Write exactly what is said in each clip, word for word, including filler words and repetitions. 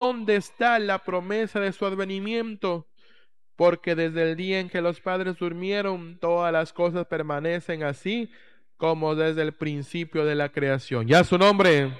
¿dónde está la promesa de su advenimiento? Porque desde el día en que los padres durmieron, todas las cosas permanecen así como desde el principio de la creación. Ya su nombre.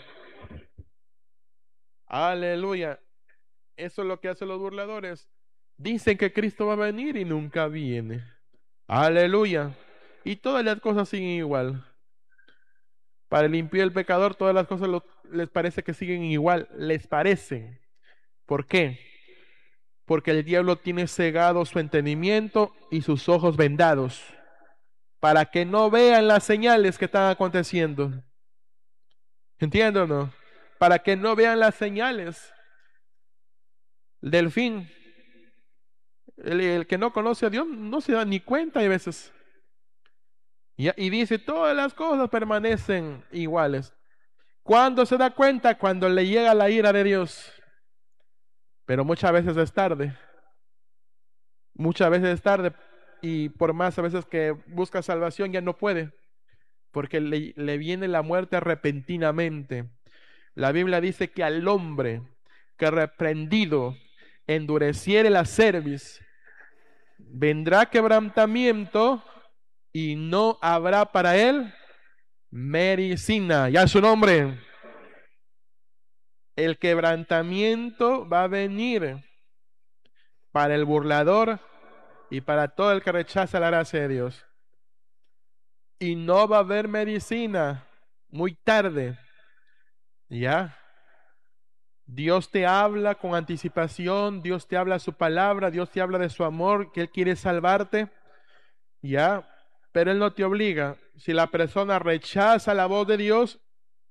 Aleluya. Eso es lo que hacen los burladores. Dicen que Cristo va a venir y nunca viene. Aleluya. Y todas las cosas siguen igual. Para el impío y el pecador, todas las cosas lo- les parece que siguen igual. Les parecen. ¿Por qué? Porque el diablo tiene cegado su entendimiento y sus ojos vendados, para que no vean las señales que están aconteciendo. ¿Entienden o no? Para que no vean las señales del fin. El, el que no conoce a Dios no se da ni cuenta a veces. Y, y dice, todas las cosas permanecen iguales. ¿Cuándo se da cuenta? Cuando le llega la ira de Dios. Pero muchas veces es tarde. Muchas veces es tarde. Y por más a veces que busca salvación ya no puede. Porque le, le viene la muerte repentinamente. La Biblia dice que al hombre que reprendido endureciere la cerviz, vendrá quebrantamiento y no habrá para él medicina. Ya su nombre. El quebrantamiento va a venir para el burlador y para todo el que rechaza la gracia de Dios. Y no va a haber medicina muy tarde. ¿Ya? Dios te habla con anticipación, Dios te habla su palabra, Dios te habla de su amor, que Él quiere salvarte, ¿ya? Pero Él no te obliga. Si la persona rechaza la voz de Dios,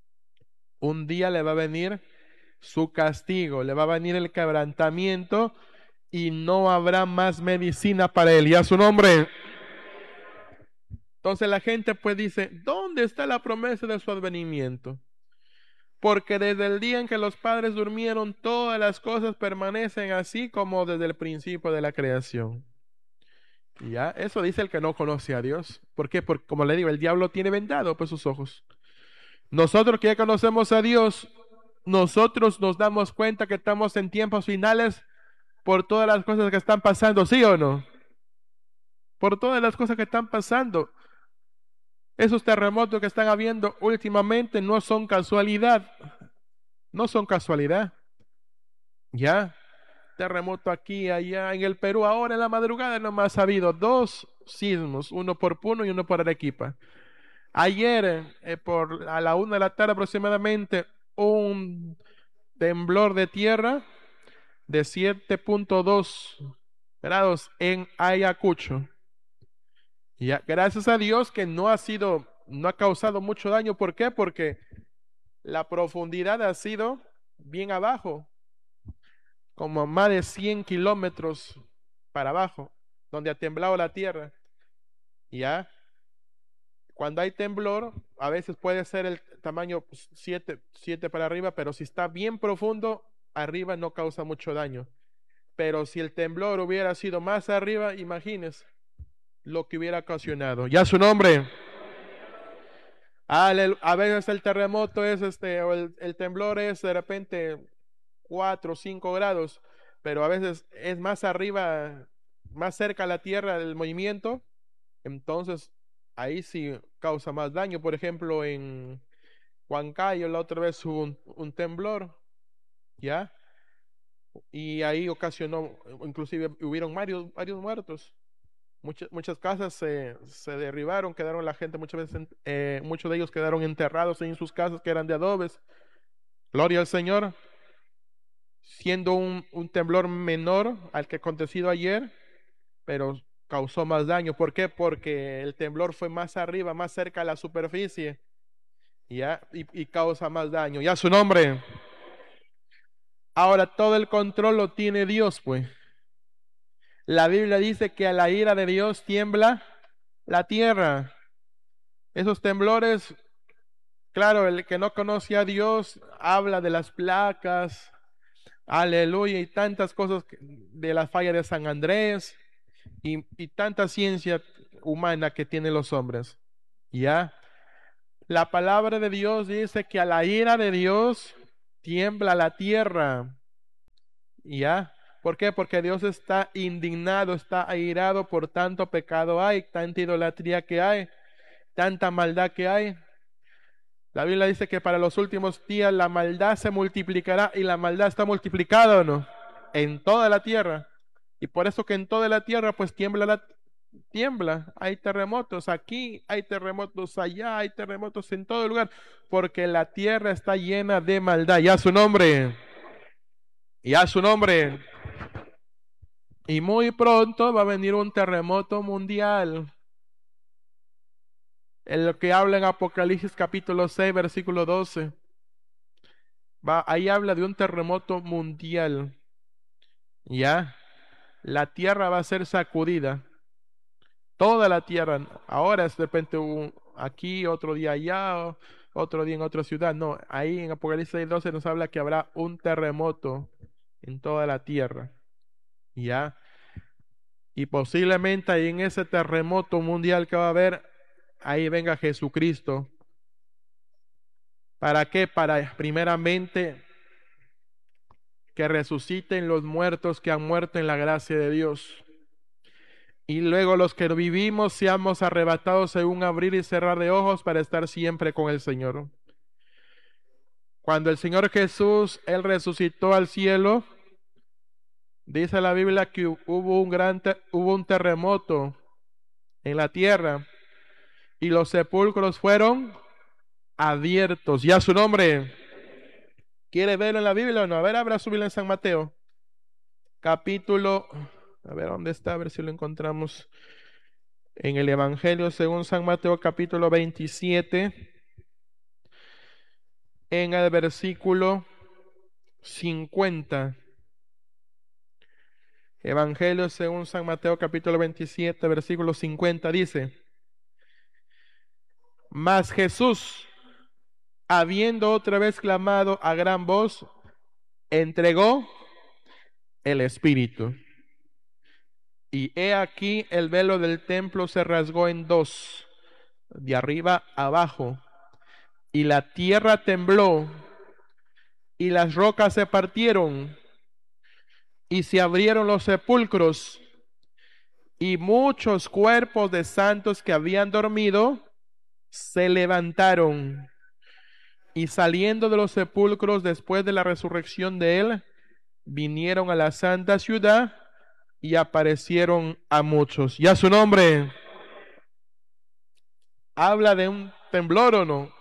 un día le va a venir su castigo, le va a venir el quebrantamiento y no habrá más medicina para él. Y a su nombre. Entonces la gente pues dice, ¿dónde está la promesa de su advenimiento? Porque desde el día en que los padres durmieron, todas las cosas permanecen así como desde el principio de la creación. Y ya, eso dice el que no conoce a Dios. ¿Por qué? Porque como le digo, el diablo tiene vendado pues sus ojos. Nosotros que ya conocemos a Dios, nosotros nos damos cuenta que estamos en tiempos finales por todas las cosas que están pasando, ¿sí o no? Por todas las cosas que están pasando. Esos terremotos que están habiendo últimamente no son casualidad, no son casualidad. Ya, terremoto aquí, allá, en el Perú, ahora en la madrugada nomás ha habido dos sismos, uno por Puno y uno por Arequipa. Ayer, eh, por a la una de la tarde aproximadamente, un temblor de tierra de siete punto dos grados en Ayacucho. Ya, gracias a Dios que no ha sido, no ha causado mucho daño. ¿Por qué? Porque la profundidad ha sido bien abajo, como más de cien kilómetros para abajo, donde ha temblado la tierra. Ya, cuando hay temblor, a veces puede ser el tamaño siete siete para arriba, pero si está bien profundo, arriba no causa mucho daño. Pero si el temblor hubiera sido más arriba, imagínese lo que hubiera ocasionado. Ya su nombre. Ah, el- a veces el terremoto es este, o el, el temblor es de repente cuatro o cinco grados, pero a veces es más arriba, más cerca a la tierra del movimiento, entonces ahí sí causa más daño. Por ejemplo, en Huancayo la otra vez hubo un, un temblor, ¿ya? Y ahí ocasionó, inclusive hubieron varios, varios muertos. Muchas, muchas casas se, se derribaron, quedaron la gente, muchas veces, en- eh, muchos de ellos quedaron enterrados en sus casas que eran de adobes. Gloria al Señor, siendo un, un temblor menor al que acontecido ayer, pero causó más daño. ¿Por qué? Porque el temblor fue más arriba, más cerca a la superficie, ¿ya? Y, y causa más daño. Ya su nombre. Ahora todo el control lo tiene Dios, pues. La Biblia dice que a la ira de Dios tiembla la tierra. Esos temblores, claro, el que no conoce a Dios habla de las placas, aleluya, y tantas cosas que- de la falla de San Andrés y, y tanta ciencia humana que tienen los hombres. ¿Ya? La palabra de Dios dice que a la ira de Dios tiembla la tierra. ¿Ya? ¿Por qué? Porque Dios está indignado, está airado por tanto pecado hay, tanta idolatría que hay, tanta maldad que hay. La Biblia dice que para los últimos días la maldad se multiplicará y la maldad está multiplicada, ¿o no? En toda la tierra. Y por eso que en toda la tierra pues tiembla la tiembla, hay terremotos aquí, hay terremotos allá, hay terremotos en todo lugar, porque la tierra está llena de maldad. Ya su nombre, ya su nombre. Y muy pronto va a venir un terremoto mundial. En lo que habla en Apocalipsis capítulo seis, versículo doce. Va, ahí habla de un terremoto mundial. Ya, la tierra va a ser sacudida. Toda la tierra. Ahora es de repente un, aquí, otro día allá, otro día en otra ciudad. No, ahí en Apocalipsis seis doce nos habla que habrá un terremoto en toda la tierra. Ya. Y posiblemente ahí en ese terremoto mundial que va a haber, ahí venga Jesucristo. ¿Para qué? Para primeramente que resuciten los muertos que han muerto en la gracia de Dios. Y luego los que vivimos seamos arrebatados en un abrir y cerrar de ojos para estar siempre con el Señor. Cuando el Señor Jesús, Él resucitó al cielo, dice la Biblia que hubo un gran, hubo un terremoto en la tierra y los sepulcros fueron abiertos. Ya su nombre. ¿Quiere verlo en la Biblia o no? A ver, abra su Biblia en San Mateo. Capítulo, a ver dónde está, a ver si lo encontramos. En el Evangelio según San Mateo, capítulo veintisiete, en el versículo cincuenta. Evangelio según San Mateo, capítulo veintisiete, versículo cincuenta, dice: Mas Jesús, habiendo otra vez clamado a gran voz, entregó el Espíritu. Y he aquí el velo del templo se rasgó en dos, de arriba abajo, y la tierra tembló, y las rocas se partieron, y se abrieron los sepulcros, y muchos cuerpos de santos que habían dormido se levantaron, y saliendo de los sepulcros después de la resurrección de él, vinieron a la santa ciudad y aparecieron a muchos. ¿Ya su nombre? ¿Habla de un temblor o no?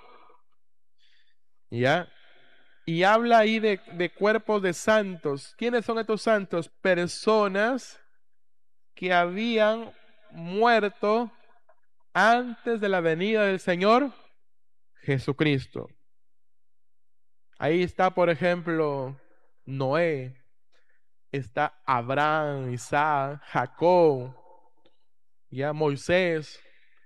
¿Ya? Y habla ahí de, de cuerpos de santos. ¿Quiénes son estos santos? Personas que habían muerto antes de la venida del Señor Jesucristo. Ahí está, por ejemplo, Noé, está Abraham, Isaac, Jacob, ya Moisés,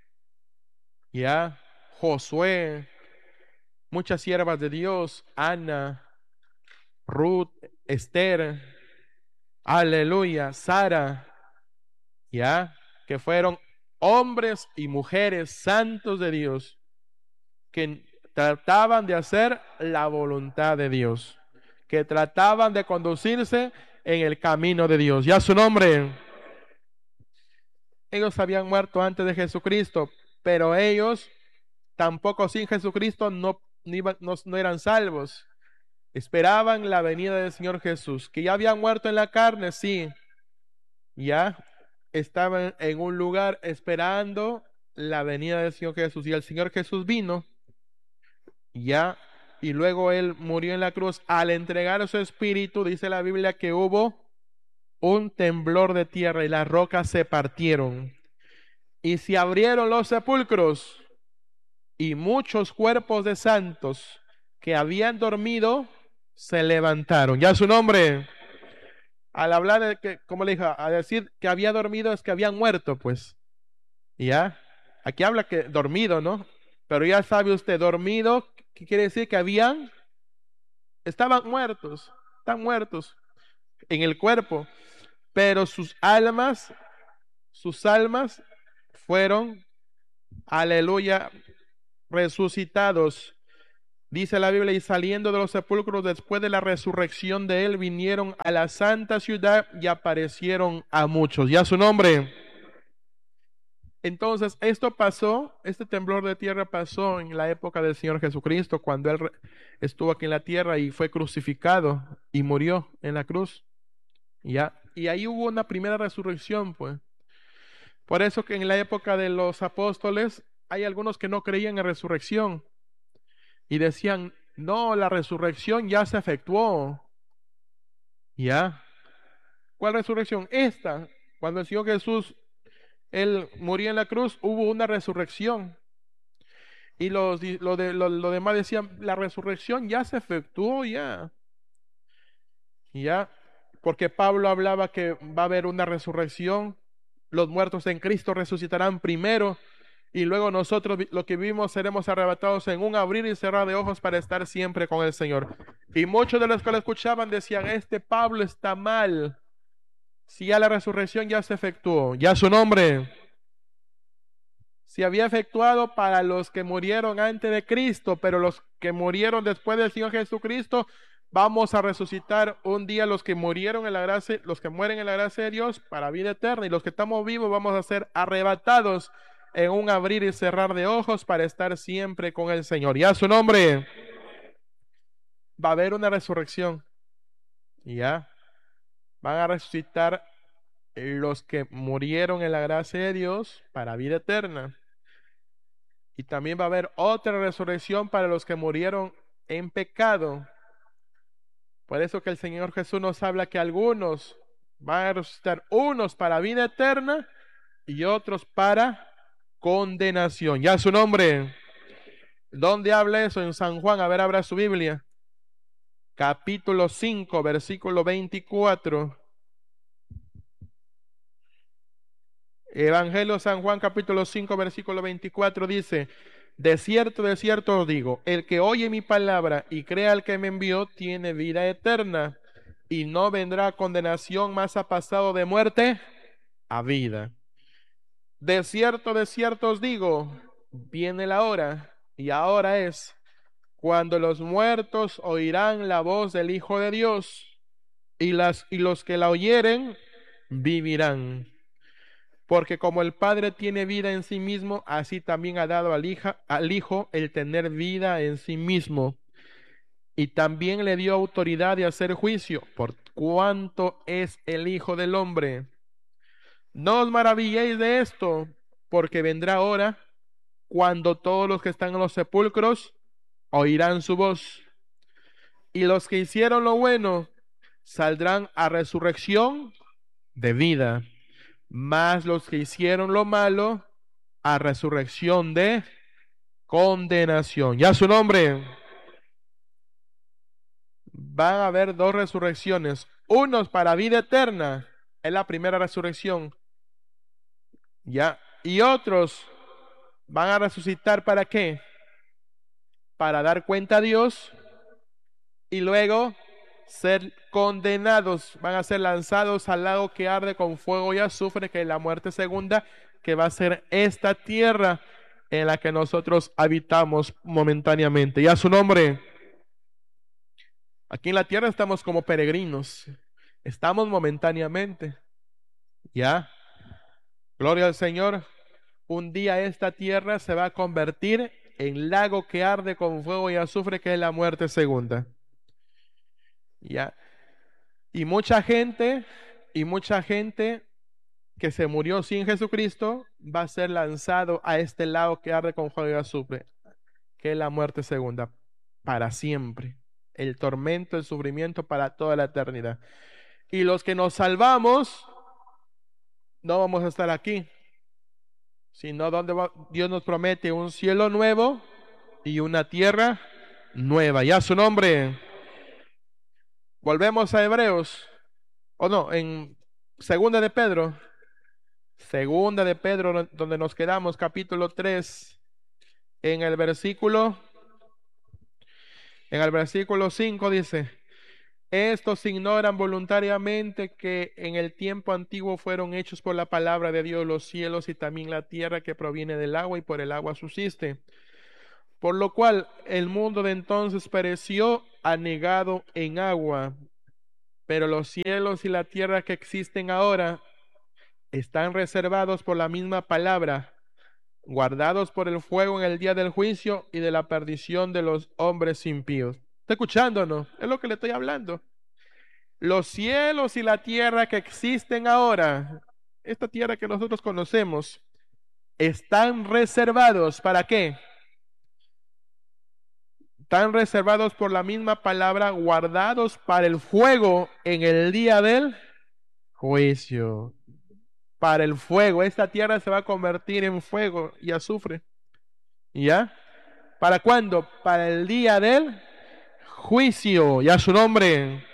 ya Josué, muchas siervas de Dios, Ana, Ruth, Esther, aleluya, Sara, ya, que fueron hombres y mujeres santos de Dios que trataban de hacer la voluntad de Dios, que trataban de conducirse en el camino de Dios. Ya su nombre. Ellos habían muerto antes de Jesucristo, pero ellos tampoco sin Jesucristo no, no, iban, no, no eran salvos. Esperaban la venida del Señor Jesús, que ya habían muerto en la carne, sí, ya estaban en un lugar esperando la venida del Señor Jesús. Y el Señor Jesús vino, ya, y luego Él murió en la cruz. Al entregar su espíritu, dice la Biblia que hubo un temblor de tierra y las rocas se partieron. Y se abrieron los sepulcros y muchos cuerpos de santos que habían dormido se levantaron. Ya su nombre. Al hablar de que, como le dije, a decir que había dormido es que habían muerto, pues. Ya. Aquí habla que dormido, ¿no? Pero ya sabe usted, dormido, ¿qué quiere decir? Que habían, estaban muertos, están muertos en el cuerpo, pero sus almas, sus almas fueron, aleluya, resucitados. Dice la Biblia, y saliendo de los sepulcros después de la resurrección de él, vinieron a la santa ciudad y aparecieron a muchos. Ya su nombre. Entonces, esto pasó, este temblor de tierra pasó en la época del Señor Jesucristo, cuando Él re- estuvo aquí en la tierra y fue crucificado y murió en la cruz. Ya. Y ahí hubo una primera resurrección, pues. Por eso que en la época de los apóstoles hay algunos que no creían en resurrección y decían, no, la resurrección ya se efectuó. Ya. ¿Cuál resurrección? Esta. Cuando el Señor Jesús, Él murió en la cruz, hubo una resurrección. Y los, di- lo, de, lo, lo demás decían, la resurrección ya se efectuó, ya. Ya. Porque Pablo hablaba que va a haber una resurrección. Los muertos en Cristo resucitarán primero. Y luego nosotros, vi- los que vivimos, seremos arrebatados en un abrir y cerrar de ojos para estar siempre con el Señor. Y muchos de los que lo escuchaban decían, este Pablo está mal. Si ya la resurrección ya se efectuó, ya su nombre se había efectuado para los que murieron antes de Cristo, pero los que murieron después del Señor Jesucristo, vamos a resucitar un día los que murieron en la gracia, los que mueren en la gracia de Dios para vida eterna, y los que estamos vivos vamos a ser arrebatados en un abrir y cerrar de ojos para estar siempre con el Señor. Ya su nombre, va a haber una resurrección. Ya van a resucitar los que murieron en la gracia de Dios para vida eterna. Y también va a haber otra resurrección para los que murieron en pecado. Por eso que el Señor Jesús nos habla que algunos van a resucitar, unos para vida eterna y otros para condenación. Ya su nombre. ¿Dónde habla eso? En San Juan. A ver, abra su Biblia. Capítulo cinco, versículo veinticuatro. Evangelio San Juan capítulo cinco versículo veinticuatro dice, de cierto, de cierto os digo, el que oye mi palabra y crea al que me envió tiene vida eterna y no vendrá a condenación, más ha pasado de muerte a vida. De cierto, de cierto os digo, viene la hora y ahora es cuando los muertos oirán la voz del Hijo de Dios y, las, y los que la oyeren vivirán. Porque como el Padre tiene vida en sí mismo, así también ha dado al, hija, al Hijo el tener vida en sí mismo. Y también le dio autoridad de hacer juicio, por cuanto es el Hijo del Hombre. No os maravilléis de esto, porque vendrá hora cuando todos los que están en los sepulcros oirán su voz. Y los que hicieron lo bueno saldrán a resurrección de vida. Mas los que hicieron lo malo a resurrección de condenación. Ya su nombre. Van a haber dos resurrecciones. Unos para vida eterna. Es la primera resurrección. Ya. Y otros van a resucitar para qué? Para dar cuenta a Dios y luego ser condenados. Van a ser lanzados al lago que arde con fuego y azufre, que es la muerte segunda, que va a ser esta tierra en la que nosotros habitamos momentáneamente. Ya su nombre. Aquí en la tierra estamos como peregrinos. Estamos momentáneamente. Ya. Gloria al Señor. Un día esta tierra se va a convertir en lago que arde con fuego y azufre, que es la muerte segunda. Ya. Y mucha gente, y mucha gente que se murió sin Jesucristo va a ser lanzado a este lago que arde con fuego y azufre, que es la muerte segunda, para siempre. El tormento, el sufrimiento para toda la eternidad. Y los que nos salvamos, no vamos a estar aquí, sino donde va, Dios nos promete un cielo nuevo y una tierra nueva. Ya su nombre. Volvemos a Hebreos, o no, en Segunda de Pedro. Segunda de Pedro, donde nos quedamos, capítulo tres, en el versículo, en el versículo cinco dice, estos ignoran voluntariamente que en el tiempo antiguo fueron hechos por la palabra de Dios los cielos y también la tierra que proviene del agua y por el agua subsiste. Por lo cual el mundo de entonces pereció anegado en agua, pero los cielos y la tierra que existen ahora están reservados por la misma palabra, guardados por el fuego en el día del juicio y de la perdición de los hombres impíos. ¿Está escuchándonos? Es lo que le estoy hablando. Los cielos y la tierra que existen ahora, esta tierra que nosotros conocemos, están reservados. ¿Para qué? Están reservados por la misma palabra, guardados para el fuego en el día del juicio. Para el fuego. Esta tierra se va a convertir en fuego y azufre. ¿Ya? ¿Para cuándo? Para el día del juicio. Ya su nombre.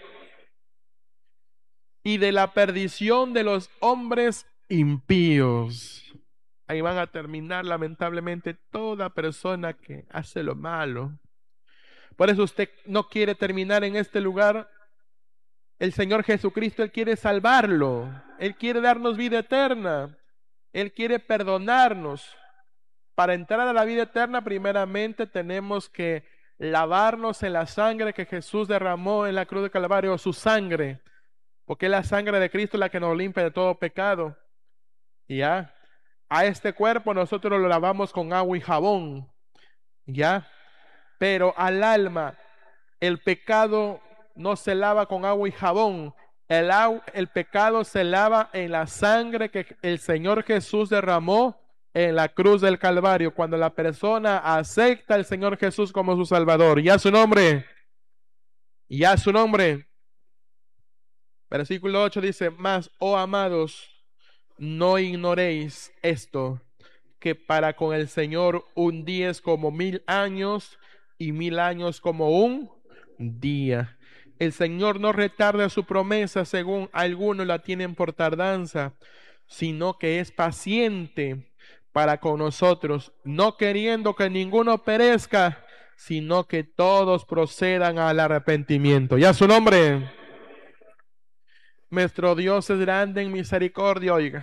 Y de la perdición de los hombres impíos. Ahí van a terminar lamentablemente toda persona que hace lo malo. Por eso usted no quiere terminar en este lugar. El Señor Jesucristo, Él quiere salvarlo. Él quiere darnos vida eterna. Él quiere perdonarnos. Para entrar a la vida eterna, primeramente tenemos que lavarnos en la sangre que Jesús derramó en la cruz de Calvario, su sangre. Porque es la sangre de Cristo la que nos limpia de todo pecado. Y ya, a este cuerpo nosotros lo lavamos con agua y jabón. Ya, pero al alma, el pecado no se lava con agua y jabón. El, el pecado se lava en la sangre que el Señor Jesús derramó en la cruz del Calvario, cuando la persona acepta al Señor Jesús como su Salvador. Y a su nombre, y a su nombre. Versículo ocho dice, mas, oh amados, no ignoréis esto, que para con el Señor un día es como mil años y mil años como un día. El Señor no retarda su promesa según algunos la tienen por tardanza, sino que es paciente para con nosotros, no queriendo que ninguno perezca, sino que todos procedan al arrepentimiento. Y a su nombre. Nuestro Dios es grande en misericordia, oiga.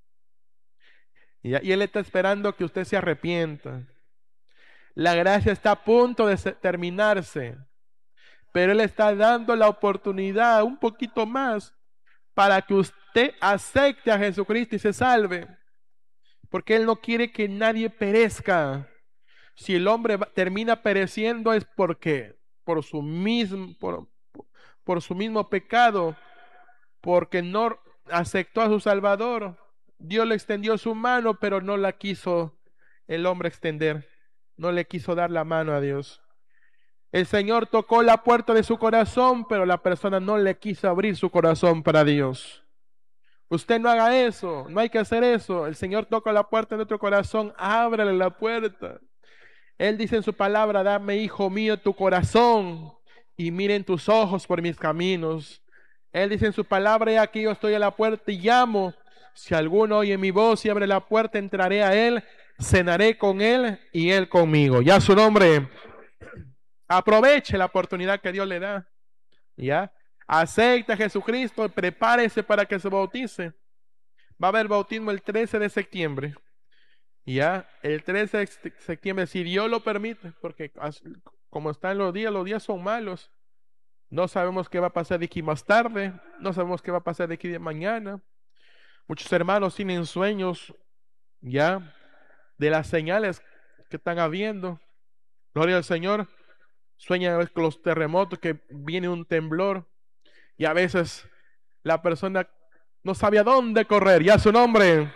Y, y Él está esperando que usted se arrepienta. La gracia está a punto de terminarse, pero Él está dando la oportunidad un poquito más para que usted acepte a Jesucristo y se salve. Porque Él no quiere que nadie perezca. Si el hombre termina pereciendo es porque por su mismo, por, por su mismo pecado, porque no aceptó a su Salvador. Dios le extendió su mano, pero no la quiso el hombre extender. No le quiso dar la mano a Dios. El Señor tocó la puerta de su corazón, pero la persona no le quiso abrir su corazón para Dios. Usted no haga eso, no hay que hacer eso. El Señor toca la puerta de nuestro corazón, ábrele la puerta. Él dice en su palabra, dame, hijo mío, tu corazón y miren tus ojos por mis caminos. Él dice en su palabra, y aquí yo estoy a la puerta y llamo. Si alguno oye mi voz y abre la puerta, entraré a él, cenaré con él y él conmigo. Ya su nombre. Aproveche la oportunidad que Dios le da. Ya. Acepta a Jesucristo y prepárese para que se bautice. Va a haber bautismo el trece de septiembre. Ya. El trece de septiembre, si Dios lo permite, porque como están los días, los días son malos. No sabemos qué va a pasar de aquí más tarde. No sabemos qué va a pasar de aquí de mañana. Muchos hermanos tienen sueños ya de las señales que están habiendo. Gloria al Señor. Sueñan con los terremotos, que viene un temblor. Y a veces la persona no sabe a dónde correr. Ya su nombre.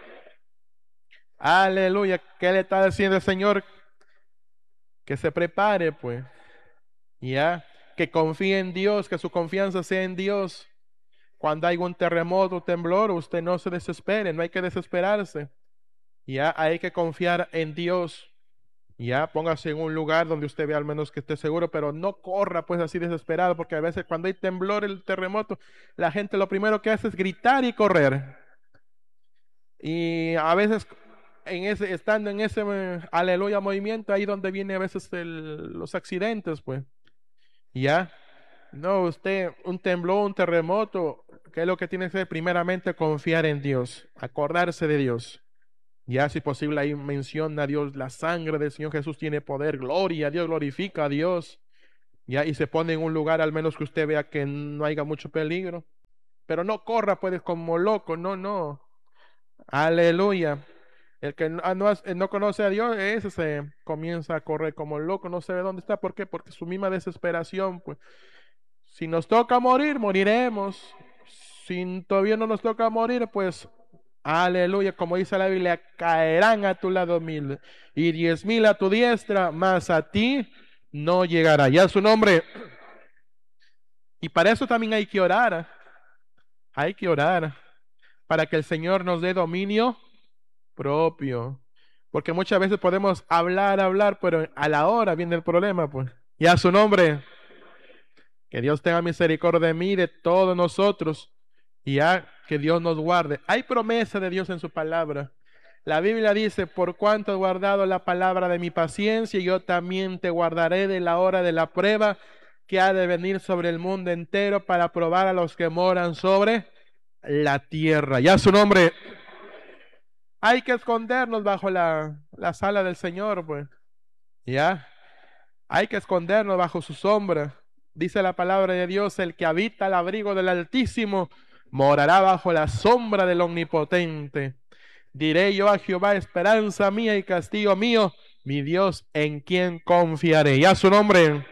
Aleluya. ¿Qué le está diciendo el Señor? Que se prepare, pues. Ya. Que confíe en Dios, que su confianza sea en Dios. Cuando hay un terremoto, temblor, usted no se desespere, no hay que desesperarse. Ya hay que confiar en Dios. Ya póngase en un lugar donde usted vea al menos que esté seguro, pero no corra pues así desesperado, porque a veces cuando hay temblor, el terremoto, la gente lo primero que hace es gritar y correr. Y a veces en ese, estando en ese eh, aleluya movimiento, ahí donde viene a veces el, los accidentes, pues. Ya. No, usted, un temblor, un terremoto, ¿qué es lo que tiene que hacer? Primeramente confiar en Dios, acordarse de Dios. Ya si posible ahí menciona a Dios, la sangre del Señor Jesús tiene poder, gloria a Dios, glorifica a Dios. Ya, y se pone en un lugar al menos que usted vea que no haya mucho peligro. Pero no corra pues como loco, no, no. Aleluya. El que no, no, no conoce a Dios, ese se comienza a correr como loco, no sabe dónde está. ¿Por qué? Porque su misma desesperación, pues. Si nos toca morir, moriremos. Si todavía no nos toca morir, pues, aleluya, como dice la Biblia, caerán a tu lado mil y diez mil a tu diestra, mas a ti no llegará. Ya su nombre. Y para eso también hay que orar. Hay que orar para que el Señor nos dé dominio propio. Porque muchas veces podemos hablar, hablar, pero a la hora viene el problema, pues. Y a su nombre, que Dios tenga misericordia de mí y de todos nosotros. Y a que Dios nos guarde. Hay promesa de Dios en su palabra. La Biblia dice, por cuanto has guardado la palabra de mi paciencia, yo también te guardaré de la hora de la prueba que ha de venir sobre el mundo entero para probar a los que moran sobre la tierra. Ya su nombre. Hay que escondernos bajo la, la sala del Señor, pues. Ya. Hay que escondernos bajo su sombra. Dice la palabra de Dios, el que habita al abrigo del Altísimo morará bajo la sombra del Omnipotente. Diré yo a Jehová, esperanza mía y castillo mío, mi Dios en quien confiaré. Ya su nombre.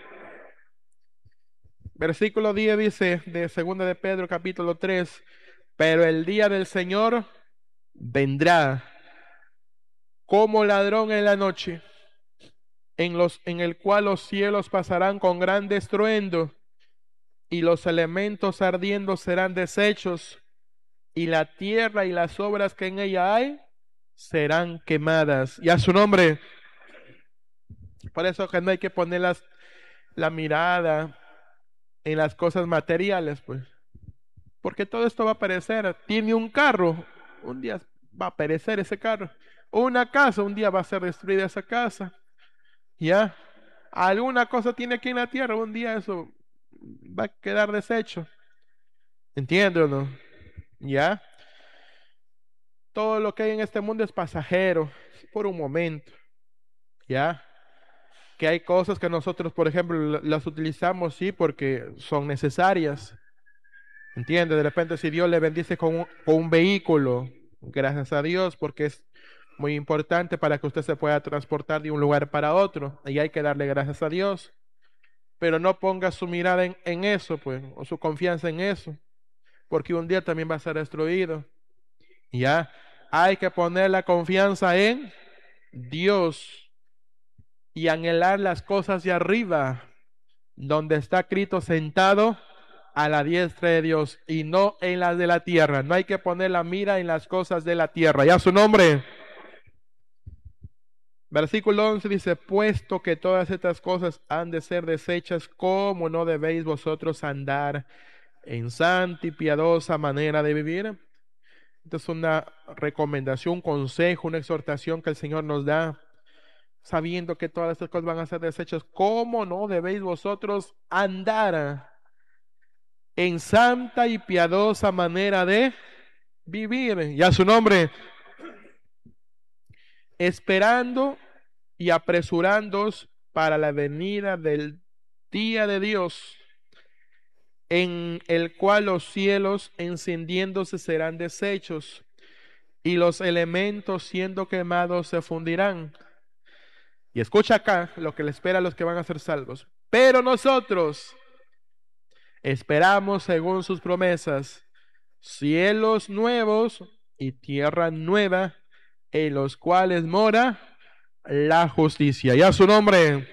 Versículo diez dice de segunda de Pedro capítulo tres, pero el día del Señor vendrá como ladrón en la noche, en los en el cual los cielos pasarán con gran estruendo y los elementos ardiendo serán deshechos y la tierra y las obras que en ella hay serán quemadas. Y a su nombre. Por eso que no hay que poner las, la mirada en las cosas materiales, pues. Porque todo esto va a perecer. Tiene un carro, un día va a perecer ese carro. Una casa, un día va a ser destruida esa casa. Ya. Alguna cosa tiene aquí en la tierra, un día eso va a quedar deshecho. ¿Entiendes o no? Ya. Todo lo que hay en este mundo es pasajero, es por un momento. Ya. Que hay cosas que nosotros, por ejemplo, las utilizamos, sí, porque son necesarias. ¿Entiendes? De repente, si Dios le bendice con un, con un vehículo, gracias a Dios, porque es muy importante para que usted se pueda transportar de un lugar para otro. Y hay que darle gracias a Dios. Pero no ponga su mirada en, en eso, pues, o su confianza en eso, porque un día también va a ser destruido. Ya, hay que poner la confianza en Dios y anhelar las cosas de arriba, donde está Cristo sentado a la diestra de Dios y no en las de la tierra. No hay que poner la mira en las cosas de la tierra. Ya su nombre. Versículo once dice, puesto que todas estas cosas han de ser desechas, ¿cómo no debéis vosotros andar en santa y piadosa manera de vivir? Esta es una recomendación, un consejo, una exhortación que el Señor nos da, sabiendo que todas estas cosas van a ser desechas. ¿Cómo no debéis vosotros andar en santa y piadosa manera de vivir? Ya su nombre, esperando y apresurándoos para la venida del día de Dios, en el cual los cielos encendiéndose serán deshechos y los elementos siendo quemados se fundirán. Y escucha acá lo que le espera a los que van a ser salvos. Pero nosotros esperamos según sus promesas cielos nuevos y tierra nueva en los cuales mora la justicia. Ya su nombre.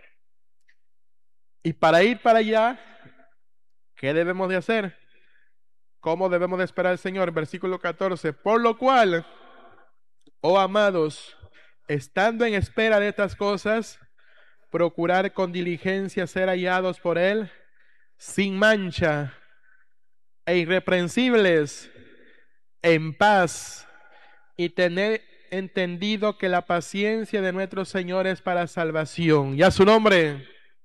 Y para ir para allá, ¿qué debemos de hacer? ¿Cómo debemos de esperar al Señor? Versículo catorce. Por lo cual, oh amados, estando en espera de estas cosas, procurar con diligencia ser hallados por Él, sin mancha e irreprensibles, en paz, y tener entendido que la paciencia de nuestro Señor es para salvación. Ya su nombre.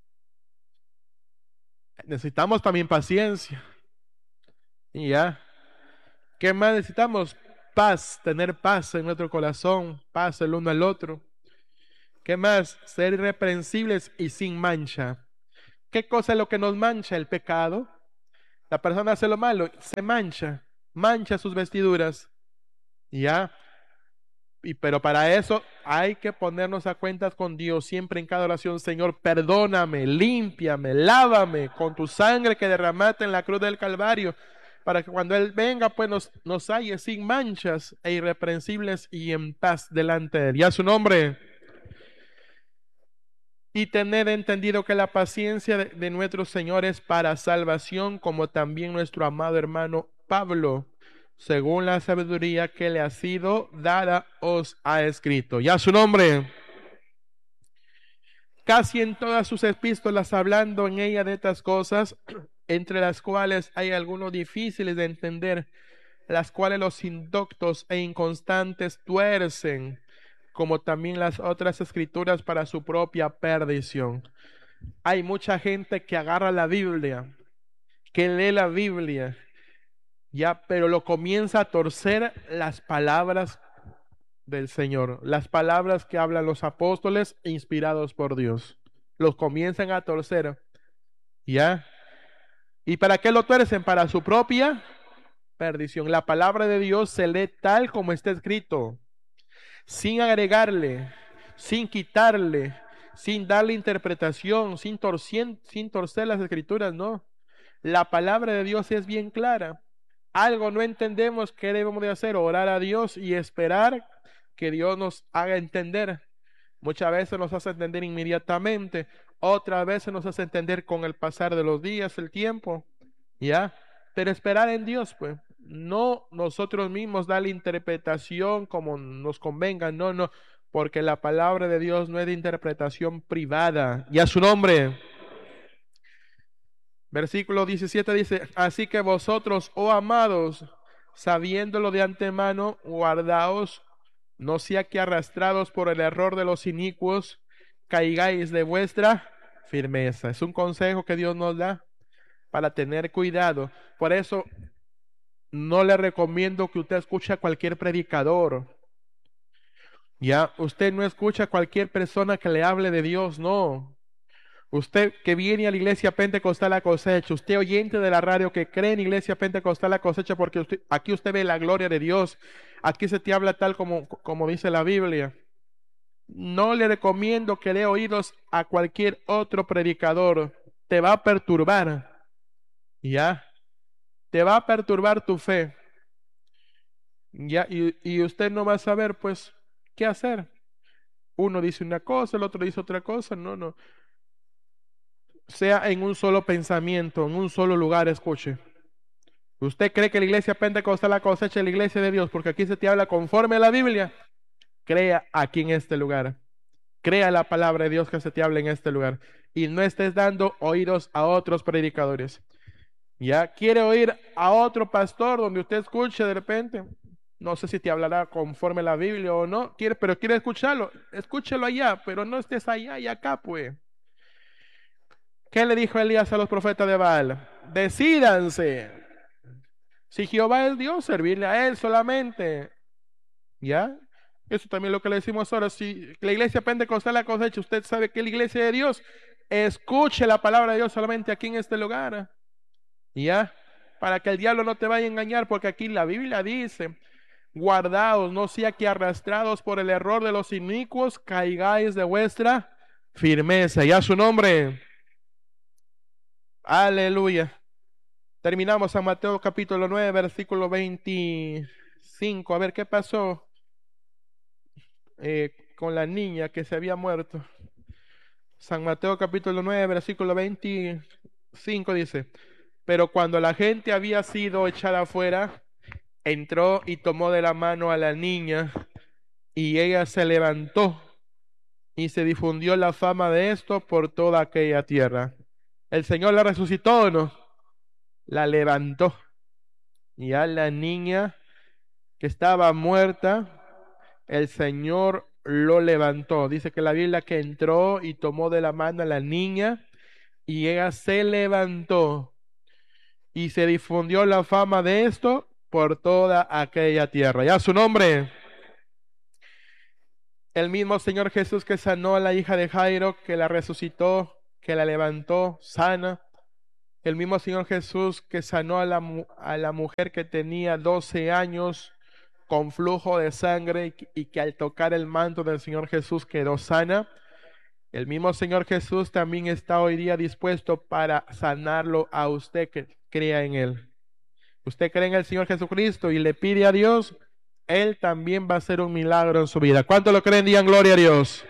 Necesitamos también paciencia. Y ya. ¿Qué más necesitamos? paz, tener paz en nuestro corazón, paz el uno al otro. ¿Qué más? Ser irreprensibles y sin mancha. ¿Qué cosa es lo que nos mancha? El pecado. La persona hace lo malo, se mancha, mancha sus vestiduras. ¿Ya? Y pero para eso hay que ponernos a cuentas con Dios siempre en cada oración. Señor, perdóname, límpiame, lávame con tu sangre que derramaste en la cruz del Calvario, para que cuando Él venga, pues nos, nos halle sin manchas e irreprensibles y en paz delante de Él. Y a su nombre. Y tener entendido que la paciencia de, de nuestro Señor es para salvación, como también nuestro amado hermano Pablo, según la sabiduría que le ha sido dada, os ha escrito. Y a su nombre. Casi en todas sus epístolas, hablando en ella de estas cosas, entre las cuales hay algunos difíciles de entender, las cuales los indoctos e inconstantes tuercen, como también las otras escrituras para su propia perdición. Hay mucha gente que agarra la Biblia, que lee la Biblia, ya, pero lo comienza a torcer las palabras del Señor, las palabras que hablan los apóstoles inspirados por Dios. Los comienzan a torcer, ¿ya? ¿Y para qué lo tuercen? Para su propia perdición. La palabra de Dios se lee tal como está escrito, sin agregarle, sin quitarle, sin darle interpretación, sin, torcien, sin torcer las escrituras, no. La palabra de Dios es bien clara. Algo no entendemos, ¿qué debemos de hacer? Orar a Dios y esperar que Dios nos haga entender. Muchas veces nos hace entender inmediatamente, otras veces nos hace entender con el pasar de los días, el tiempo, ¿ya? Pero esperar en Dios, pues, no nosotros mismos dar la interpretación como nos convenga, no, no, porque la palabra de Dios no es de interpretación privada. Y a su nombre. Versículo diecisiete dice, así que vosotros, oh amados, sabiéndolo de antemano, guardaos, no sea que arrastrados por el error de los inicuos, caigáis de vuestra firmeza. Es un consejo que Dios nos da para tener cuidado. Por eso no le recomiendo que usted escuche a cualquier predicador. Ya, usted no escucha a cualquier persona que le hable de Dios, no. Usted que viene a la iglesia Pentecostal La Cosecha, usted oyente de la radio que cree en iglesia Pentecostal La Cosecha, porque usted, aquí usted ve la gloria de Dios, aquí se te habla tal como, como dice la Biblia. No le recomiendo que dé oídos a cualquier otro predicador, te va a perturbar, ¿ya? Te va a perturbar tu fe, ¿ya? Y, y usted no va a saber, pues, qué hacer. Uno dice una cosa, el otro dice otra cosa, no, no. Sea en un solo pensamiento, en un solo lugar, escuche. ¿Usted cree que la iglesia Pentecostal La Cosecha es la iglesia de Dios? Porque aquí se te habla conforme a la Biblia. Crea aquí en este lugar. Crea la palabra de Dios que se te habla en este lugar. Y no estés dando oídos a otros predicadores. ¿Ya? ¿Quiere oír a otro pastor donde usted escuche de repente? No sé si te hablará conforme a la Biblia o no. Quiere, pero quiere escucharlo. Escúchelo allá, pero no estés allá y acá, pues. ¿Qué le dijo Elías a los profetas de Baal? Decídanse. Si Jehová es Dios, servirle a Él solamente. ¿Ya? Eso también es lo que le decimos ahora. Si la iglesia Pentecostal La Cosecha, usted sabe que es la iglesia de Dios, escuche la palabra de Dios solamente aquí en este lugar. ¿Ya? Para que el diablo no te vaya a engañar, porque aquí la Biblia dice, guardaos, no sea que arrastrados por el error de los inicuos, caigáis de vuestra firmeza. Ya su nombre. Aleluya. Terminamos San Mateo capítulo nueve, versículo veinticinco. A ver qué pasó eh, con la niña que se había muerto. San Mateo capítulo nueve, versículo veinticinco dice, pero cuando la gente había sido echada afuera, entró y tomó de la mano a la niña, y ella se levantó, y se difundió la fama de esto por toda aquella tierra. El Señor la resucitó, ¿o no? La levantó. Y a la niña que estaba muerta, el Señor lo levantó. Dice que la Biblia que entró y tomó de la mano a la niña y ella se levantó y se difundió la fama de esto por toda aquella tierra. Ya su nombre. El mismo Señor Jesús que sanó a la hija de Jairo, que la resucitó, que la levantó sana. El mismo Señor Jesús que sanó a la, a la mujer que tenía doce años con flujo de sangre y, y que al tocar el manto del Señor Jesús quedó sana. El mismo Señor Jesús también está hoy día dispuesto para sanarlo a usted que crea en Él. Usted cree en el Señor Jesucristo y le pide a Dios, Él también va a hacer un milagro en su vida. ¿Cuánto lo creen? Digan gloria a Dios.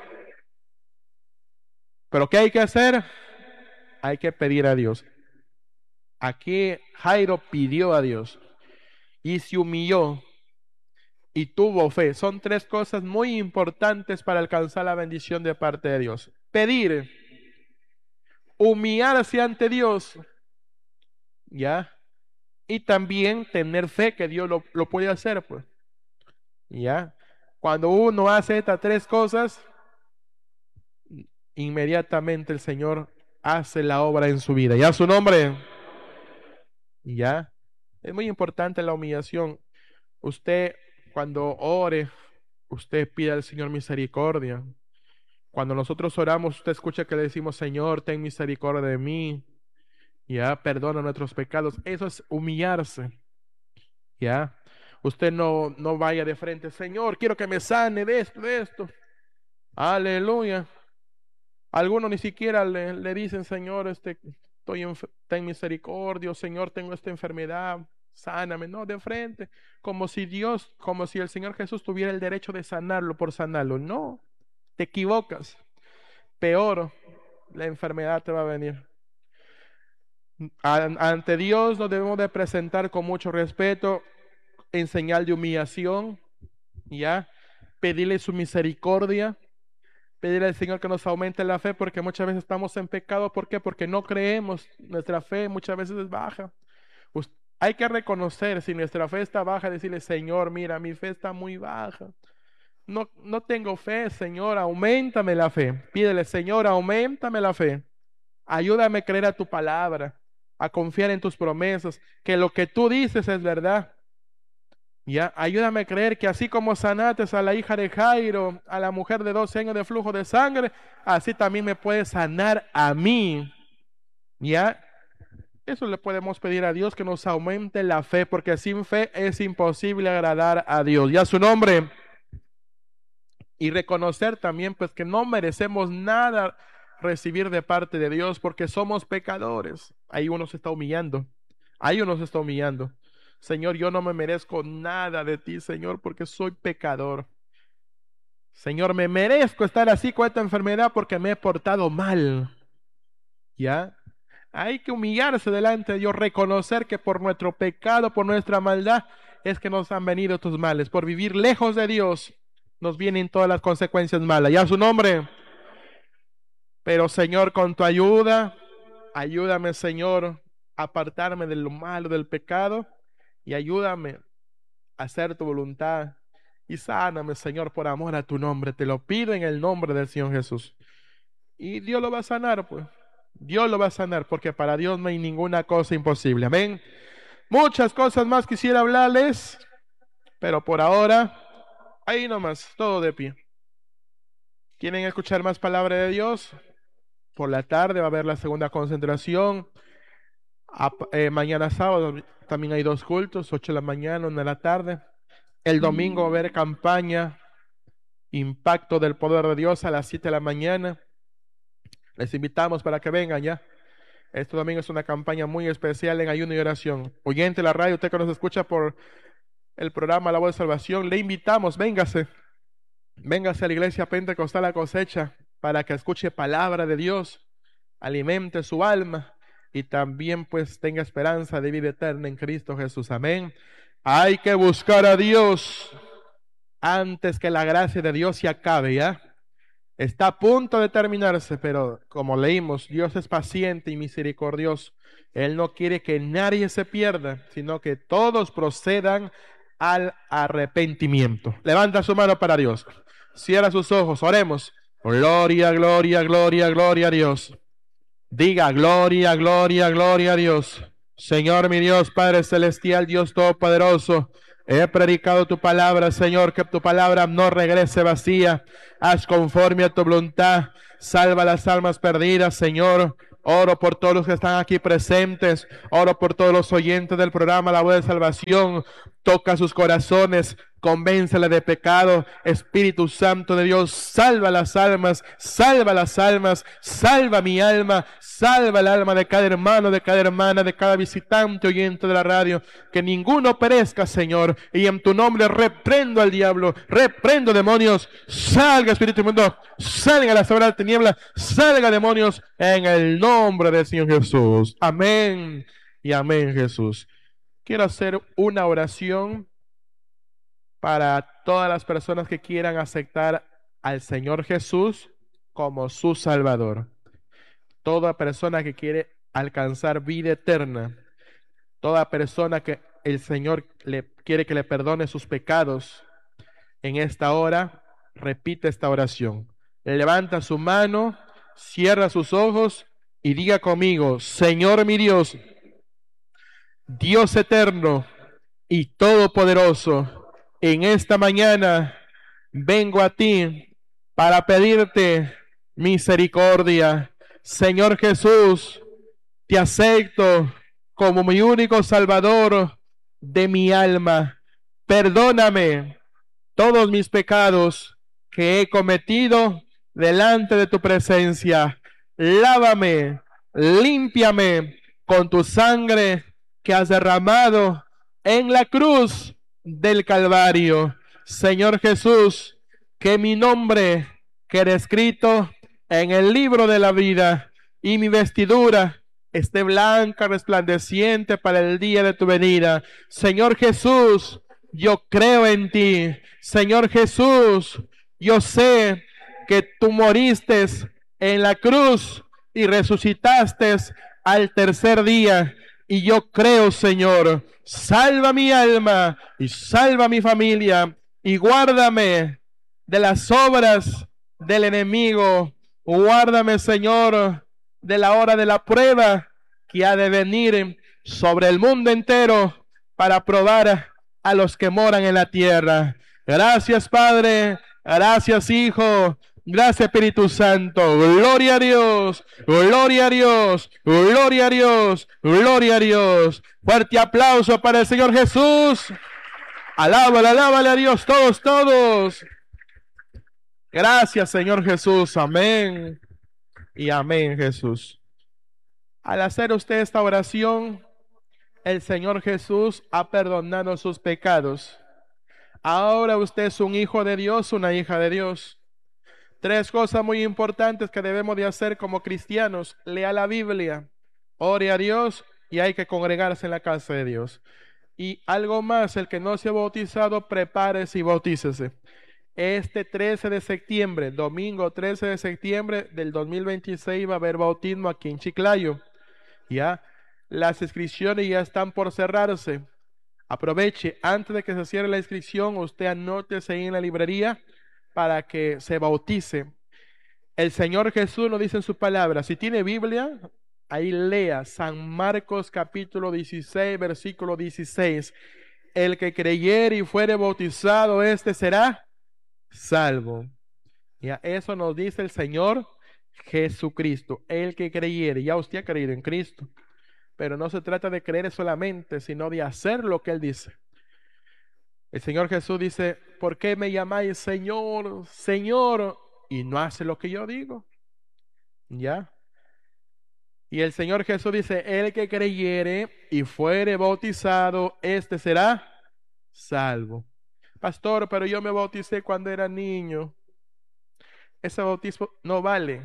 ¿Pero qué hay que hacer? Hay que pedir a Dios. Aquí Jairo pidió a Dios y se humilló y tuvo fe. Son tres cosas muy importantes para alcanzar la bendición de parte de Dios. Pedir, humillarse ante Dios, ¿ya? Y también tener fe que Dios lo, lo puede hacer, pues, ¿ya? Cuando uno hace estas tres cosas, inmediatamente el Señor hace la obra en su vida. ¿Ya su nombre? ¿Ya? Es muy importante la humillación. Usted, cuando ore, usted pide al Señor misericordia. Cuando nosotros oramos, usted escucha que le decimos, Señor, ten misericordia de mí. Ya, perdona nuestros pecados. Eso es humillarse. Ya. Usted no, no vaya de frente, Señor, quiero que me sane de esto, de esto. Aleluya. Algunos ni siquiera le, le dicen, Señor, este, estoy en, ten misericordia, Señor, tengo esta enfermedad, sáname. No, de frente, como si Dios, como si el Señor Jesús tuviera el derecho de sanarlo por sanarlo. No, te equivocas. Peor, la enfermedad te va a venir. An- ante Dios nos debemos de presentar con mucho respeto, en señal de humillación, ¿ya? Pedirle su misericordia, pedirle al Señor que nos aumente la fe, porque muchas veces estamos en pecado. ¿Por qué? Porque no creemos, nuestra fe muchas veces es baja. Us- hay que reconocer, si nuestra fe está baja, decirle, Señor, mira, mi fe está muy baja. No, no tengo fe, Señor, auméntame la fe. Pídele, Señor, auméntame la fe. Ayúdame a creer a tu palabra, a confiar en tus promesas, que lo que tú dices es verdad. Ya, ayúdame a creer que así como sanaste a la hija de Jairo, a la mujer de doce años de flujo de sangre, así también me puedes sanar a mí. Ya, eso le podemos pedir a Dios, que nos aumente la fe, porque sin fe es imposible agradar a Dios. Ya su nombre. Y reconocer también pues que no merecemos nada recibir de parte de Dios, porque somos pecadores. Ahí uno se está humillando. Ahí uno se está humillando. Señor, yo no me merezco nada de ti, Señor, porque soy pecador. Señor, me merezco estar así con esta enfermedad porque me he portado mal. ¿Ya? Hay que humillarse delante de Dios, reconocer que por nuestro pecado, por nuestra maldad, es que nos han venido estos males. Por vivir lejos de Dios, nos vienen todas las consecuencias malas. Ya su nombre. Pero Señor, con tu ayuda, ayúdame, Señor, a apartarme de lo malo, del pecado, y ayúdame a hacer tu voluntad. Y sáname, Señor, por amor a tu nombre. Te lo pido en el nombre del Señor Jesús. Y Dios lo va a sanar, pues. Dios lo va a sanar, porque para Dios no hay ninguna cosa imposible. Amén. Muchas cosas más quisiera hablarles, pero por ahora, ahí nomás, todo de pie. ¿Quieren escuchar más palabra de Dios? Por la tarde va a haber la segunda concentración. A- eh, mañana sábado también hay dos cultos, ocho de la mañana, una de la tarde. El domingo va a haber campaña, Impacto del Poder de Dios a las siete de la mañana. Les invitamos para que vengan ya. Este domingo es una campaña muy especial en ayuno y oración. Oyente de la radio, usted que nos escucha por el programa La Voz de Salvación, le invitamos, véngase. Véngase a la iglesia Pentecostal La Cosecha para que escuche palabra de Dios, alimente su alma y también pues tenga esperanza de vida eterna en Cristo Jesús. Amén. Hay que buscar a Dios antes que la gracia de Dios se acabe, ¿ya? Está a punto de terminarse, pero como leímos, Dios es paciente y misericordioso. Él no quiere que nadie se pierda, sino que todos procedan al arrepentimiento. Levanta su mano para Dios. Cierra sus ojos, oremos. Gloria, gloria, gloria, gloria a Dios. Diga, gloria, gloria, gloria a Dios. Señor, mi Dios, Padre Celestial, Dios Todopoderoso, he predicado tu palabra, Señor, que tu palabra no regrese vacía. Haz conforme a tu voluntad. Salva las almas perdidas, Señor. Oro por todos los que están aquí presentes. Oro por todos los oyentes del programa La Voz de Salvación. Toca sus corazones. Convéncele de pecado. Espíritu Santo de Dios, salva las almas, salva las almas, salva mi alma, salva el alma de cada hermano, de cada hermana, de cada visitante oyente de la radio. Que ninguno perezca, Señor. Y en tu nombre reprendo al diablo, reprendo demonios. Salga, Espíritu Inmundo, salga las obras de la tiniebla, salga demonios en el nombre del Señor Jesús. Amén y amén, Jesús. Quiero hacer una oración para todas las personas que quieran aceptar al Señor Jesús como su Salvador. Toda persona que quiere alcanzar vida eterna, toda persona que el Señor le quiere que le perdone sus pecados, en esta hora repite esta oración. Levanta su mano, cierra sus ojos y diga conmigo: Señor mi Dios, Dios eterno y todopoderoso, en esta mañana vengo a ti para pedirte misericordia. Señor Jesús, te acepto como mi único Salvador de mi alma. Perdóname todos mis pecados que he cometido delante de tu presencia. Lávame, límpiame con tu sangre que has derramado en la cruz del Calvario. Señor Jesús, que mi nombre quede escrito en el libro de la vida y mi vestidura esté blanca, resplandeciente para el día de tu venida. Señor Jesús, yo creo en ti. Señor Jesús, yo sé que tú moriste en la cruz y resucitaste al tercer día. Y yo creo, Señor, salva mi alma y salva mi familia y guárdame de las obras del enemigo. Guárdame, Señor, de la hora de la prueba que ha de venir sobre el mundo entero para probar a los que moran en la tierra. Gracias, Padre. Gracias, Hijo. Gracias, Espíritu Santo. Gloria a Dios. Gloria a Dios. Gloria a Dios. Gloria a Dios. Fuerte aplauso para el Señor Jesús. Alábale, alábale a Dios todos, todos. Gracias, Señor Jesús. Amén. Y amén, Jesús. Al hacer usted esta oración, el Señor Jesús ha perdonado sus pecados. Ahora usted es un hijo de Dios, una hija de Dios. Tres cosas muy importantes que debemos de hacer como cristianos: lea la Biblia, ore a Dios y hay que congregarse en la casa de Dios. Y algo más: el que no se ha bautizado, prepárese y bautícese. Este trece de septiembre, domingo trece de septiembre del dos mil veintiséis, va a haber bautismo aquí en Chiclayo. Ya, las inscripciones ya están por cerrarse. Aproveche, antes de que se cierre la inscripción, usted anótese ahí en la librería para que se bautice. El Señor Jesús nos dice en su palabra, si tiene Biblia, ahí lea San Marcos capítulo dieciséis, versículo dieciséis. El que creyere y fuere bautizado, este será salvo. Ya, eso nos dice el Señor Jesucristo. El que creyere, ya usted ha creído en Cristo. Pero no se trata de creer solamente, sino de hacer lo que Él dice. El Señor Jesús dice: ¿por qué me llamáis Señor, Señor, y no hace lo que yo digo? ¿Ya? Y el Señor Jesús dice: el que creyere y fuere bautizado, este será salvo. Pastor, pero yo me bauticé cuando era niño. Ese bautismo no vale.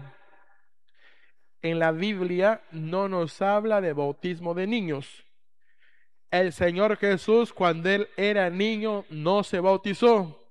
En la Biblia no nos habla de bautismo de niños. El Señor Jesús, cuando Él era niño, no se bautizó.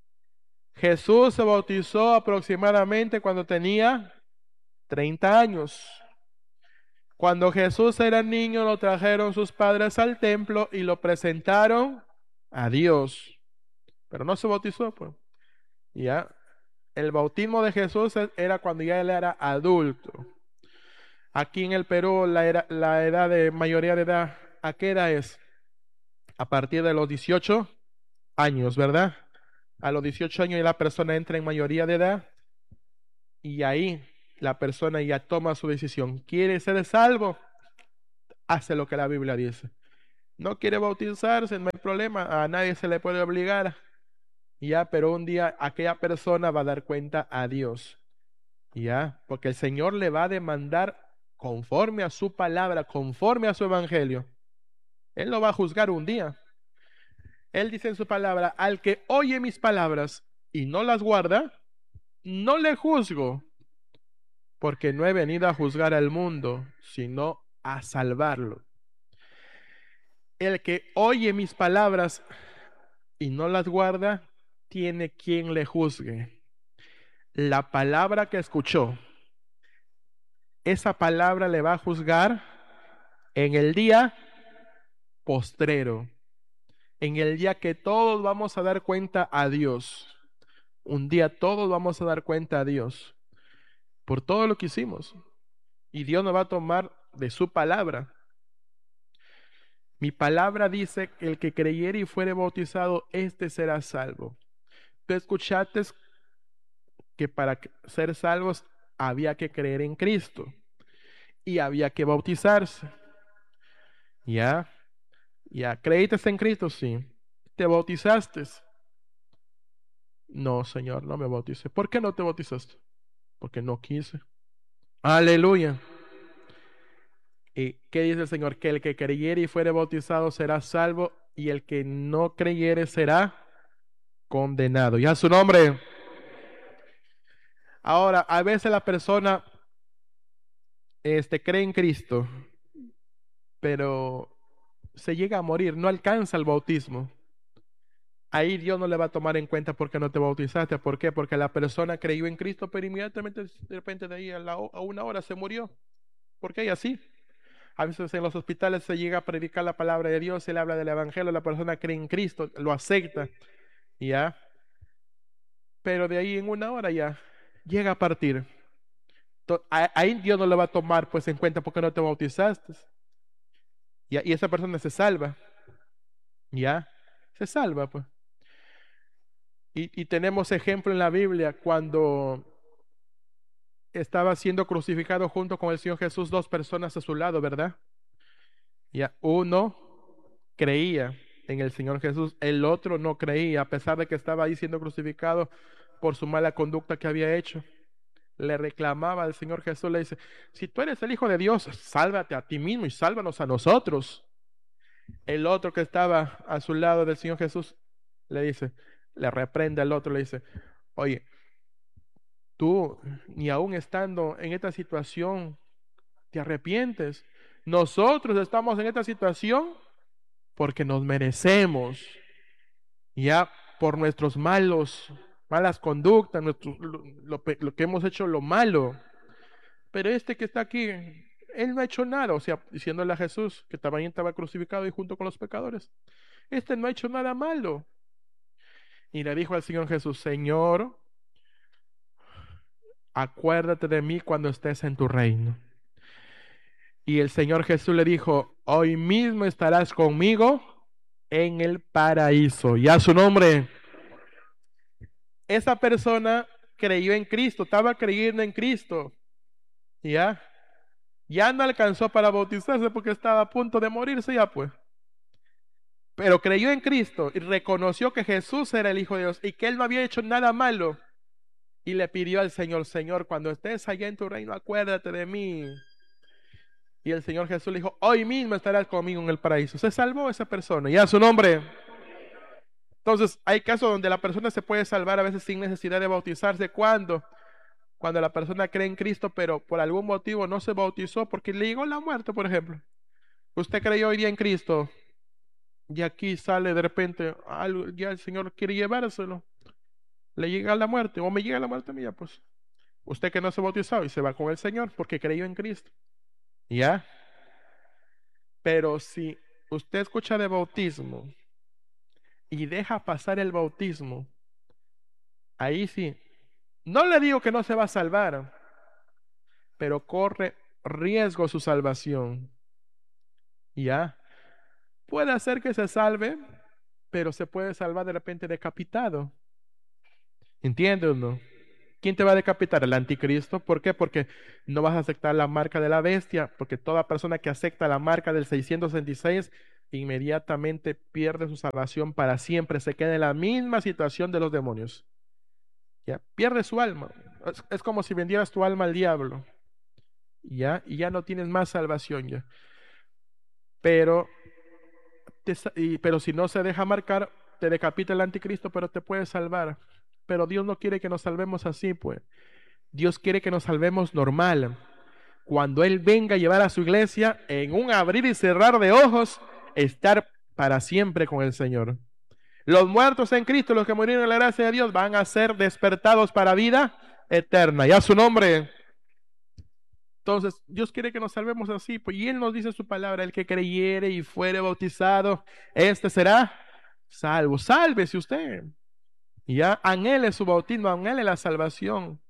Jesús se bautizó aproximadamente cuando tenía treinta años. Cuando Jesús era niño, lo trajeron sus padres al templo y lo presentaron a Dios. Pero no se bautizó, pues. Ya. El bautismo de Jesús era cuando ya Él era adulto. Aquí en el Perú, la, era- la edad de mayoría de edad, ¿a qué edad es? A partir de los dieciocho años, ¿verdad? A los dieciocho años ya la persona entra en mayoría de edad y ahí la persona ya toma su decisión. ¿Quiere ser salvo? Hace lo que la Biblia dice. No quiere bautizarse, no hay problema, a nadie se le puede obligar. Ya, pero un día aquella persona va a dar cuenta a Dios. Ya, porque el Señor le va a demandar conforme a su palabra, conforme a su evangelio. Él lo va a juzgar un día. Él dice en su palabra, al que oye mis palabras y no las guarda, no le juzgo, porque no he venido a juzgar al mundo, sino a salvarlo. El que oye mis palabras y no las guarda, tiene quien le juzgue. La palabra que escuchó, esa palabra le va a juzgar en el día postrero, en el día que todos vamos a dar cuenta a Dios. Un día todos vamos a dar cuenta a Dios por todo lo que hicimos. Y Dios nos va a tomar de su palabra. Mi palabra dice que el que creyere y fuere bautizado, éste será salvo. Tú escuchaste que para ser salvos había que creer en Cristo y había que bautizarse. ¿Ya? ¿Ya creíste en Cristo? Sí. ¿Te bautizaste? No, Señor, no me bauticé. ¿Por qué no te bautizaste? Porque no quise. Aleluya. ¿Y qué dice el Señor? Que el que creyere y fuere bautizado será salvo y el que no creyere será condenado. Ya su nombre. Ahora, a veces la persona este, cree en Cristo, pero se llega a morir, no alcanza el bautismo. Ahí Dios no le va a tomar en cuenta porque no te bautizaste. ¿Por qué? Porque la persona creyó en Cristo, pero inmediatamente, de repente, de ahí a, la, a una hora se murió. ¿Por qué? Y así. A veces en los hospitales se llega a predicar la palabra de Dios, se le habla del Evangelio, la persona cree en Cristo, lo acepta, ¿ya? Pero de ahí en una hora ya llega a partir. To- a- Ahí Dios no le va a tomar pues en cuenta porque no te bautizaste. ¿Ya? Y esa persona se salva, ¿ya? Se salva, pues. Y, y tenemos ejemplo en la Biblia cuando estaba siendo crucificado junto con el Señor Jesús, dos personas a su lado, ¿verdad? Ya, uno creía en el Señor Jesús, el otro no creía, a pesar de que estaba ahí siendo crucificado por su mala conducta que había hecho. Le reclamaba al Señor Jesús, le dice, si tú eres el Hijo de Dios, sálvate a ti mismo y sálvanos a nosotros. El otro que estaba a su lado del Señor Jesús le dice, le reprende al otro, le dice, oye, tú ni aún estando en esta situación te arrepientes. Nosotros estamos en esta situación porque nos merecemos, ya por nuestros malos, malas conductas, nuestro, lo, lo, lo que hemos hecho lo malo. Pero este que está aquí, él no ha hecho nada, o sea, diciéndole a Jesús que también estaba crucificado y junto con los pecadores. Este no ha hecho nada malo. Y le dijo al Señor Jesús, Señor, acuérdate de mí cuando estés en tu reino. Y el Señor Jesús le dijo, hoy mismo estarás conmigo en el paraíso. Ya su nombre. Esa persona creyó en Cristo, estaba creyendo en Cristo. Ya, ya no alcanzó para bautizarse porque estaba a punto de morirse ya pues. Pero creyó en Cristo y reconoció que Jesús era el Hijo de Dios y que él no había hecho nada malo. Y le pidió al Señor, Señor, cuando estés allá en tu reino, acuérdate de mí. Y el Señor Jesús le dijo, hoy mismo estarás conmigo en el paraíso. Se salvó esa persona, ya su nombre. Entonces, hay casos donde la persona se puede salvar a veces sin necesidad de bautizarse. ¿Cuándo? Cuando la persona cree en Cristo, pero por algún motivo no se bautizó porque le llegó la muerte, por ejemplo. Usted creyó hoy día en Cristo y aquí sale de repente, algo, ya el Señor quiere llevárselo. Le llega la muerte o me llega la muerte mía, pues. Usted que no se bautizó y se va con el Señor porque creyó en Cristo. ¿Ya? Pero si usted escucha de bautismo y deja pasar el bautismo, ahí sí, no le digo que no se va a salvar, pero corre riesgo su salvación. ¿Ya? Puede hacer que se salve, pero se puede salvar de repente decapitado. ¿Entiendes o no? ¿Quién te va a decapitar? El anticristo. ¿Por qué? Porque no vas a aceptar la marca de la bestia, porque toda persona que acepta la marca del seiscientos sesenta y seis inmediatamente pierde su salvación para siempre, se queda en la misma situación de los demonios. ¿Ya? Pierde su alma. Es, es como si vendieras tu alma al diablo. ¿Ya? Y ya no tienes más salvación ya. Pero, te, y, pero si no se deja marcar, te decapita el anticristo, pero te puede salvar. Pero Dios no quiere que nos salvemos así, pues. Dios quiere que nos salvemos normal. Cuando Él venga a llevar a su iglesia, en un abrir y cerrar de ojos, estar para siempre con el Señor. Los muertos en Cristo, los que murieron en la gracia de Dios, van a ser despertados para vida eterna. Y a su nombre. Entonces, Dios quiere que nos salvemos así, pues, y Él nos dice su palabra: el que creyere y fuere bautizado, este será salvo. Sálvese usted. Ya, anhele su bautismo, anhele la salvación.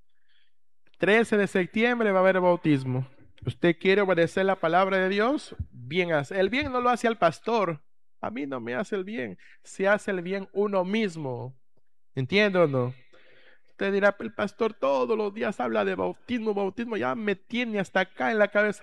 trece de septiembre va a haber bautismo. ¿Usted quiere obedecer la palabra de Dios? Bien hace. El bien no lo hace al pastor. A mí no me hace el bien. Se hace el bien uno mismo. ¿Entiende o no? Usted dirá: el pastor todos los días habla de bautismo, bautismo. Ya me tiene hasta acá en la cabeza.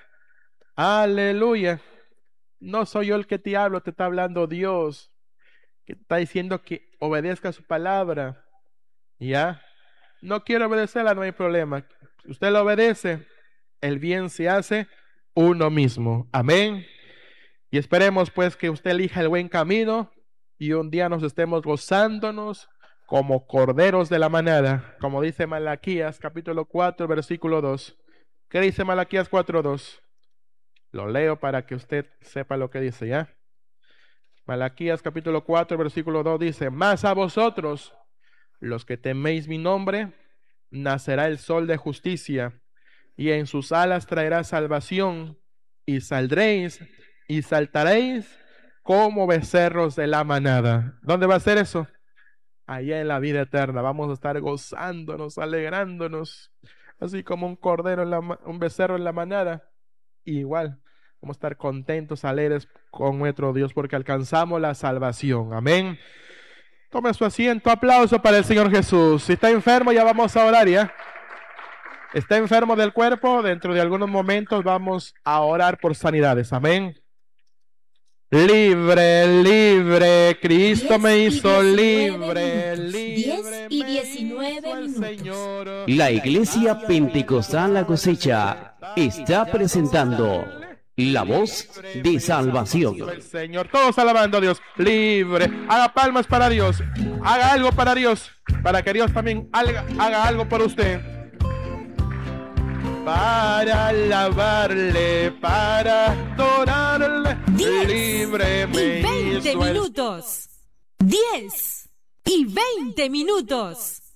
Aleluya. No soy yo el que te hablo, te está hablando Dios, que está diciendo que obedezca su palabra. ¿Ya? No quiero obedecerla, no hay problema. Si usted lo obedece, el bien se hace uno mismo. Amén. Y esperemos pues que usted elija el buen camino y un día nos estemos gozándonos como corderos de la manada, como dice Malaquías capítulo cuatro versículo dos. ¿Qué dice Malaquías cuatro dos? Lo leo para que usted sepa lo que dice, ¿ya? Malaquías capítulo cuatro versículo dos dice: mas a vosotros, los que teméis mi nombre, nacerá el sol de justicia, y en sus alas traerá salvación, y saldréis y saltaréis como becerros de la manada. ¿Dónde va a ser eso? Allá en la vida eterna. Vamos a estar gozándonos, alegrándonos, así como un cordero en la, un becerro en la manada. Igual, vamos a estar contentos, alegres con nuestro Dios, porque alcanzamos la salvación. Amén. Tome su asiento. Aplauso para el Señor Jesús. Si está enfermo, ya vamos a orar, ¿ya? Está enfermo del cuerpo, dentro de algunos momentos vamos a orar por sanidades. Amén. Libre, libre, Cristo me hizo libre, libre, diez y diecinueve minutos. La Iglesia Pentecostal La Cosecha está presentando La Voz de Salvación. El Señor, todos alabando a Dios. Libre, haga palmas para Dios, haga algo para Dios, para que Dios también haga, haga algo por usted. Para alabarle, para adorarle, libre me y veinte hizo el... minutos. diez y veinte minutos.